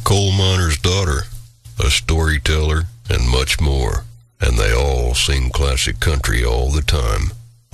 coal miner's daughter, a storyteller, and much more. And they all sing classic country all the time.